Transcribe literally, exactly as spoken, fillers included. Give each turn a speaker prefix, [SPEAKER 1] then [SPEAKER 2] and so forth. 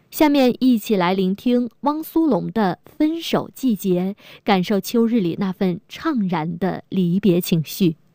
[SPEAKER 1] 下面一起来聆听汪苏泷的《分手季节》，感受秋日里那份怅然的离别情绪。